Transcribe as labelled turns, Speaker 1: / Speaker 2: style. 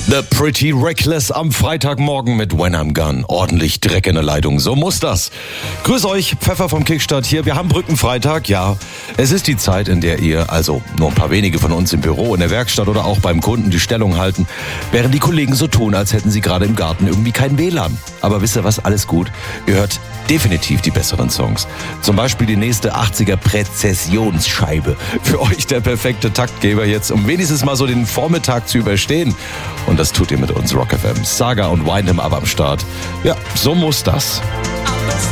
Speaker 1: The Pretty Reckless am Freitagmorgen mit When I'm Gone. Ordentlich Dreck in der Leitung, so muss das. Grüß euch, Pfeffer vom Kickstart hier. Wir haben Brückenfreitag, ja. Es ist die Zeit, in der ihr, also nur ein paar wenige von uns im Büro, in der Werkstatt oder auch beim Kunden die Stellung halten, während die Kollegen so tun, als hätten sie gerade im Garten irgendwie kein WLAN. Aber wisst ihr was, alles gut. Ihr hört definitiv die besseren Songs. Zum Beispiel die nächste 80er Präzessionsscheibe. Für euch der perfekte Taktgeber jetzt, um wenigstens mal so den Vormittag zu überstehen. Und das tut ihr mit uns Rock FM. Saga und Windham Up am Start. Ja, so muss das.
Speaker 2: Up the